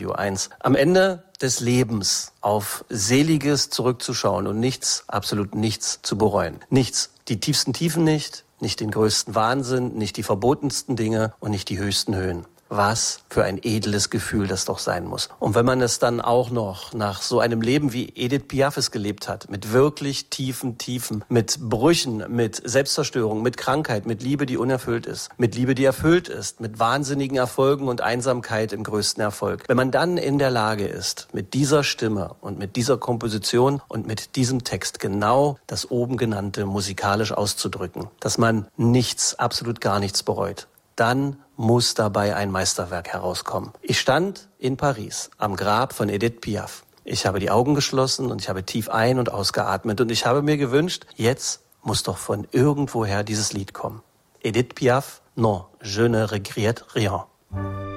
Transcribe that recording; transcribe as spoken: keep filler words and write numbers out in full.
Radio eins. Am Ende des Lebens auf Seliges zurückzuschauen und nichts, absolut nichts zu bereuen. Nichts, die tiefsten Tiefen nicht, nicht den größten Wahnsinn, nicht die verbotensten Dinge und nicht die höchsten Höhen. Was für ein edles Gefühl das doch sein muss. Und wenn man es dann auch noch nach so einem Leben wie Edith Piaf es gelebt hat, mit wirklich tiefen Tiefen, mit Brüchen, mit Selbstzerstörung, mit Krankheit, mit Liebe, die unerfüllt ist, mit Liebe, die erfüllt ist, mit wahnsinnigen Erfolgen und Einsamkeit im größten Erfolg. Wenn man dann in der Lage ist, mit dieser Stimme und mit dieser Komposition und mit diesem Text genau das oben genannte musikalisch auszudrücken, dass man nichts, absolut gar nichts bereut, dann muss dabei ein Meisterwerk herauskommen. Ich stand in Paris am Grab von Edith Piaf. Ich habe die Augen geschlossen und ich habe tief ein- und ausgeatmet und ich habe mir gewünscht, jetzt muss doch von irgendwoher dieses Lied kommen. Edith Piaf, non, je ne regrette rien.